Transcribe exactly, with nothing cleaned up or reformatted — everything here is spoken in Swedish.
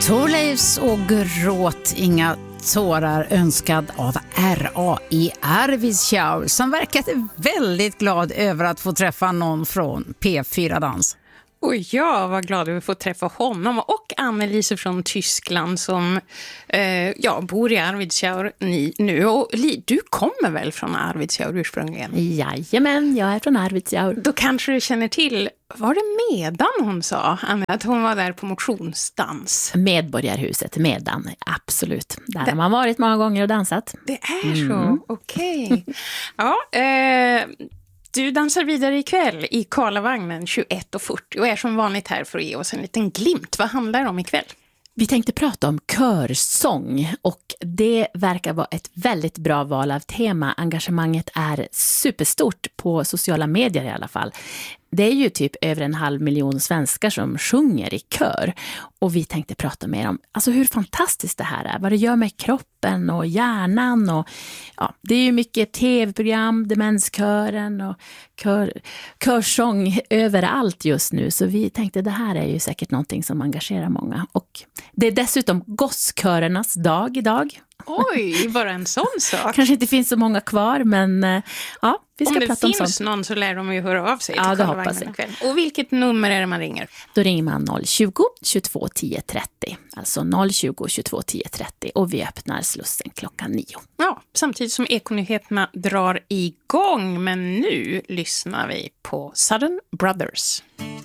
Thorleifs och Gråt inga tårar önskad av R A i Arvidsjaur som verkade väldigt glad över att få träffa någon från P fyra Dans. Och jag var glad över att få träffa honom och Annelise från Tyskland som eh, ja, bor i Arvidsjaur ni, nu. Och Li, du kommer väl från Arvidsjaur ursprungligen? Jajamän, jag är från Arvidsjaur. Då kanske du känner till, var det Medan hon sa? Att hon var där på motionsdans. Medborgarhuset, Medan, absolut. Där det, har man varit många gånger och dansat. Det är så, mm. Okej. Okay. Ja, eh... Du dansar vidare ikväll i Karlavagnen tjugoett och fyrtio och är som vanligt här för att ge oss en liten glimt. Vad handlar det om ikväll? Vi tänkte prata om körsång och det verkar vara ett väldigt bra val av tema. Engagemanget är superstort på sociala medier i alla fall. Det är ju typ över en halv miljon svenskar som sjunger i kör. Och vi tänkte prata mer om alltså hur fantastiskt det här är. Vad det gör med kroppen och hjärnan. Och, ja, det är ju mycket tv-program, demenskören och kör, körsång överallt just nu. Så vi tänkte det här är ju säkert någonting som engagerar många. Och det är dessutom gosskörernas dag idag. Oj, bara en sån sak. Kanske inte finns så många kvar, men ja, vi ska om det prata om finns sånt. någon så lär de ju höra av sig ja, till det hoppas jag. Ikväll. Och vilket nummer är det man ringer? Då ringer man noll tjugo, tjugotvå, tio, trettio. Alltså noll tjugo, tjugotvå, tio, trettio. Och vi öppnar slussen klockan nio. Ja, samtidigt som Ekonyheterna drar igång. Men nu lyssnar vi på Sudden Brothers.